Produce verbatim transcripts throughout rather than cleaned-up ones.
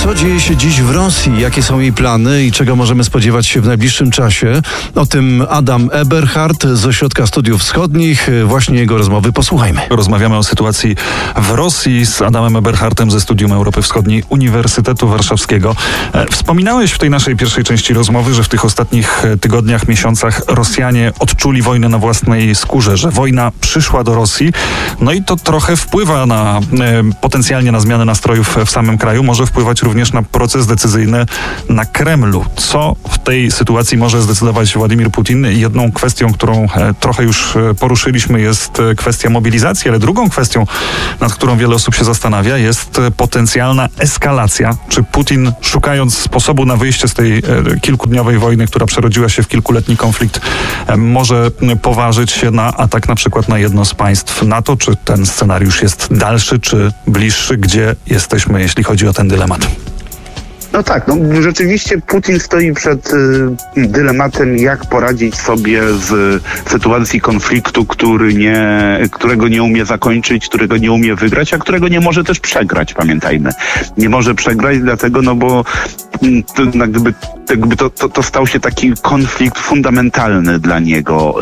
Co dzieje się dziś w Rosji? Jakie są jej plany i czego możemy spodziewać się w najbliższym czasie? O tym Adam Eberhard z Ośrodka Studiów Wschodnich. Właśnie jego rozmowy posłuchajmy. Rozmawiamy o sytuacji w Rosji z Adamem Eberhardem ze Studium Europy Wschodniej Uniwersytetu Warszawskiego. Wspominałeś w tej naszej pierwszej części rozmowy, że w tych ostatnich tygodniach, miesiącach Rosjanie odczuli wojnę na własnej skórze, że wojna przyszła do Rosji. No i to trochę wpływa na potencjalnie na zmianę nastrojów w samym kraju. Może wpływać również na proces decyzyjny na Kremlu. Co w tej sytuacji może zdecydować Władimir Putin? Jedną kwestią, którą trochę już poruszyliśmy, jest kwestia mobilizacji, ale drugą kwestią, nad którą wiele osób się zastanawia, jest potencjalna eskalacja. Czy Putin, szukając sposobu na wyjście z tej kilkudniowej wojny, która przerodziła się w kilkuletni konflikt, może poważyć się na atak na przykład na jedno z państw NATO? Czy ten scenariusz jest dalszy, czy bliższy? Gdzie jesteśmy, jeśli chodzi o ten dylemat? No tak, no rzeczywiście Putin stoi przed y, dylematem, jak poradzić sobie z sytuacji konfliktu, który nie, którego nie umie zakończyć, którego nie umie wygrać, a którego nie może też przegrać, pamiętajmy. Nie może przegrać dlatego, no bo to, jak gdyby, jakby to, to, to stał się taki konflikt fundamentalny dla niego.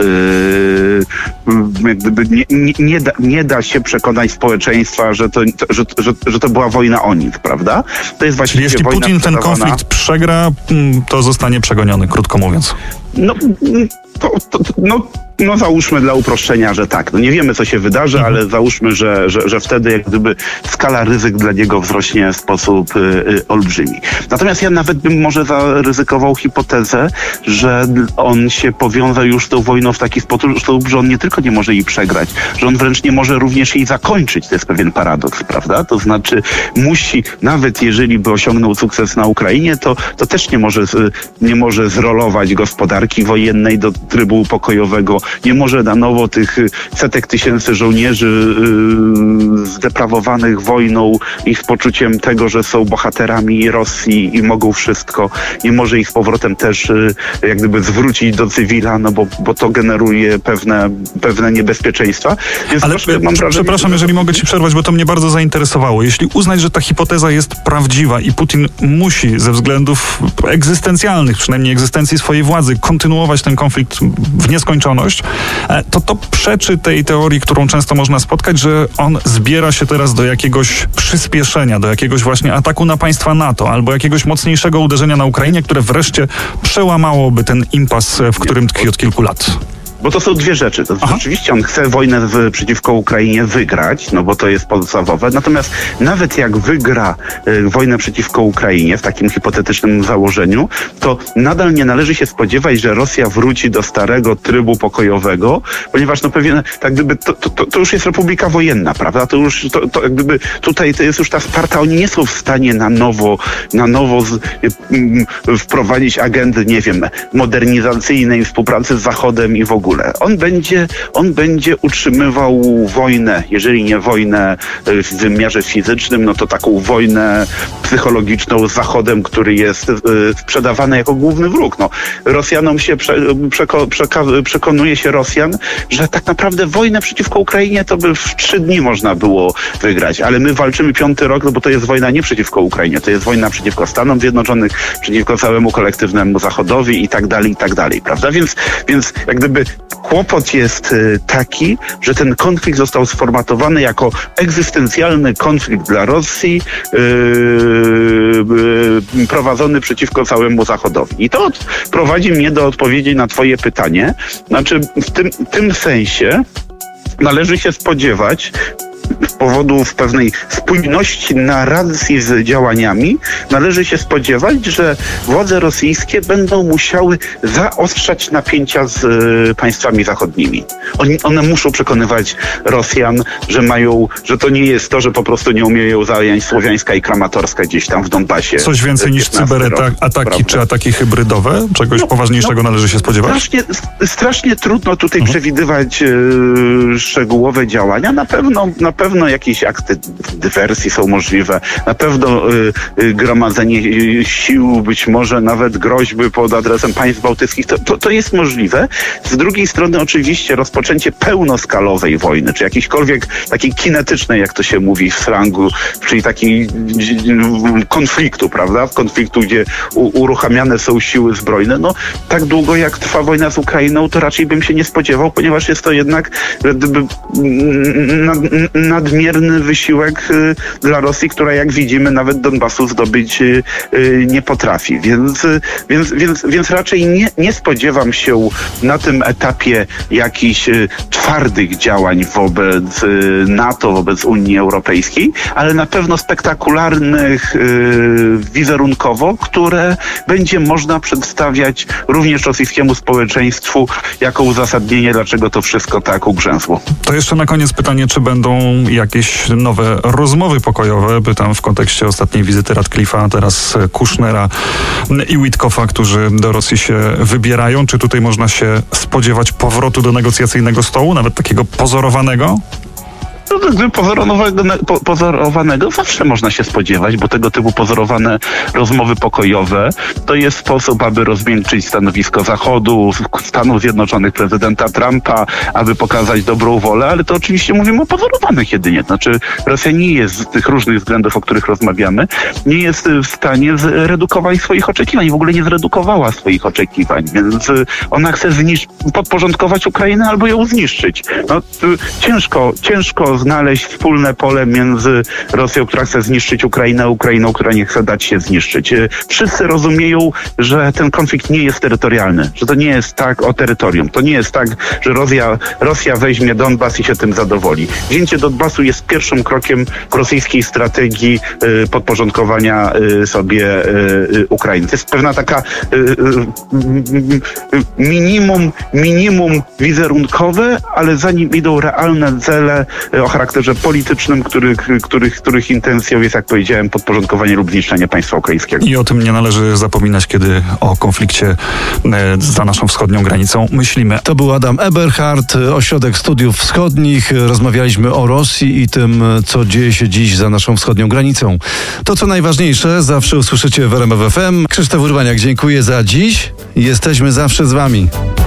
Yy, jak gdyby nie, nie, nie, da, nie da się przekonać społeczeństwa, że to, że, że, że to była wojna o nic, prawda? To jest właściwie Jeśli wojna Putin ten konflikt przegra, to zostanie przegoniony, krótko mówiąc. No, to, to, no, no załóżmy dla uproszczenia, że tak. No nie wiemy, co się wydarzy, mhm. ale załóżmy, że, że, że wtedy jak gdyby skala ryzyk dla niego wzrośnie w sposób y, y, olbrzymi. Natomiast ja nawet bym może zaryzykował hipotezę, że on się powiąże już z tą wojną w taki sposób, że on nie tylko nie może jej przegrać, że on wręcz nie może również jej zakończyć. To jest pewien paradoks, prawda? To znaczy musi, nawet jeżeli by osiągnął sukces na Ukrainie, to, to też nie może, nie może zrolować gospodarki wojennej do trybu pokojowego, nie może na nowo tych setek tysięcy żołnierzy yy, zdeprawowanych wojną i z poczuciem tego, że są bohaterami Rosji i mogą wszystko, nie może ich z powrotem też yy, jak gdyby zwrócić do cywila, no bo, bo to generuje pewne, pewne niebezpieczeństwa. Więc Ale troszkę, mam wrażenie, przepraszam, że... jeżeli mogę ci przerwać, bo to mnie bardzo zainteresowało. Jeśli uznać, że ta hipoteza jest prawdziwa i Putin musi ze względów egzystencjalnych, przynajmniej egzystencji swojej władzy, kontynuować ten konflikt w nieskończoność, to to przeczy tej teorii, którą często można spotkać, że on zbiera się teraz do jakiegoś przyspieszenia, do jakiegoś właśnie ataku na państwa NATO albo jakiegoś mocniejszego uderzenia na Ukrainie, które wreszcie przełamałoby ten impas, w którym tkwi od kilku lat. Bo to są dwie rzeczy. To rzeczywiście on chce wojnę w, przeciwko Ukrainie wygrać, no bo to jest podstawowe. Natomiast nawet jak wygra y, wojnę przeciwko Ukrainie w takim hipotetycznym założeniu, to nadal nie należy się spodziewać, że Rosja wróci do starego trybu pokojowego, ponieważ no pewien, tak gdyby to, to, to już jest republika wojenna, prawda? To już to, to jak gdyby tutaj to jest już ta Sparta, oni nie są w stanie na nowo, na nowo z, y, y, wprowadzić agendy, nie wiem, modernizacyjnej współpracy z Zachodem i w ogóle. On będzie, on będzie utrzymywał wojnę, jeżeli nie wojnę w wymiarze fizycznym, no to taką wojnę psychologiczną z Zachodem, który jest y, sprzedawany jako główny wróg. No, Rosjanom się prze, przeko, przeka, przekonuje się Rosjan, że tak naprawdę wojnę przeciwko Ukrainie to by w trzy dni można było wygrać, ale my walczymy piąty rok, no bo to jest wojna nie przeciwko Ukrainie, to jest wojna przeciwko Stanom Zjednoczonych, przeciwko całemu kolektywnemu Zachodowi i tak dalej, i tak dalej, prawda? Więc, więc jak gdyby kłopot jest taki, że ten konflikt został sformatowany jako egzystencjalny konflikt dla Rosji yy, yy, prowadzony przeciwko całemu Zachodowi. I to prowadzi mnie do odpowiedzi na twoje pytanie. Znaczy w tym, tym sensie należy się spodziewać z powodu pewnej spójności narracji z działaniami, należy się spodziewać, że władze rosyjskie będą musiały zaostrzać napięcia z y, państwami zachodnimi. Oni, one muszą przekonywać Rosjan, że mają, że to nie jest to, że po prostu nie umieją zająć Słowiańska i Kramatorska gdzieś tam w Donbasie. Coś więcej niż cyberataki czy ataki hybrydowe? Czegoś no, poważniejszego no, należy się spodziewać? Strasznie, strasznie trudno tutaj mhm. przewidywać y, szczegółowe działania. Na pewno, na pewno pewno jakieś akty dywersji są możliwe, na pewno y, y, gromadzenie y, sił, być może nawet groźby pod adresem państw bałtyckich, to, to, to jest możliwe. Z drugiej strony oczywiście rozpoczęcie pełnoskalowej wojny, czy jakiejśkolwiek takiej kinetycznej, jak to się mówi w slangu, czyli takiej konfliktu, prawda? Konfliktu, gdzie u, uruchamiane są siły zbrojne. No tak długo jak trwa wojna z Ukrainą, to raczej bym się nie spodziewał, ponieważ jest to jednak gdyby, nad, nadmierny wysiłek y, dla Rosji, która jak widzimy nawet Donbasu zdobyć y, y, nie potrafi. Więc, y, więc, więc, więc raczej nie, nie spodziewam się na tym etapie jakichś y, twardych działań wobec y, NATO, wobec Unii Europejskiej, ale na pewno spektakularnych y, wizerunkowo, które będzie można przedstawiać również rosyjskiemu społeczeństwu jako uzasadnienie, dlaczego to wszystko tak ugrzęzło. To jeszcze na koniec pytanie, czy będą jakieś nowe rozmowy pokojowe? Pytam w kontekście ostatniej wizyty Radcliffe'a, teraz Kushnera i Witkoffa, którzy do Rosji się wybierają. Czy tutaj można się spodziewać powrotu do negocjacyjnego stołu, nawet takiego pozorowanego? Pozorowanego, po, pozorowanego zawsze można się spodziewać, bo tego typu pozorowane rozmowy pokojowe to jest sposób, aby rozmiękczyć stanowisko Zachodu, Stanów Zjednoczonych, prezydenta Trumpa, aby pokazać dobrą wolę, ale to oczywiście mówimy o pozorowanych jedynie. Znaczy Rosja nie jest z tych różnych względów, o których rozmawiamy, nie jest w stanie zredukować swoich oczekiwań, w ogóle nie zredukowała swoich oczekiwań, więc ona chce zniszczyć, podporządkować Ukrainę albo ją zniszczyć. No, ciężko, ciężko znaleźć wspólne pole między Rosją, która chce zniszczyć Ukrainę, a Ukrainą, która nie chce dać się zniszczyć. Wszyscy rozumieją, że ten konflikt nie jest terytorialny, że to nie jest tak o terytorium. To nie jest tak, że Rosja, Rosja weźmie Donbas i się tym zadowoli. Wzięcie Donbasu jest pierwszym krokiem w rosyjskiej strategii y, podporządkowania y, sobie y, Ukrainy. To jest pewna taka y, y, y, minimum, minimum wizerunkowe, ale za nim idą realne cele o charakterze politycznym, których, których, których intencją jest, jak powiedziałem, podporządkowanie lub zniszczenie państwa ukraińskiego. I o tym nie należy zapominać, kiedy o konflikcie za naszą wschodnią granicą myślimy. To był Adam Eberhard, Ośrodek Studiów Wschodnich. Rozmawialiśmy o Rosji i tym, co dzieje się dziś za naszą wschodnią granicą. To, co najważniejsze, zawsze usłyszycie w R M F F M. Krzysztof Urbaniak, dziękuję za dziś. Jesteśmy zawsze z wami.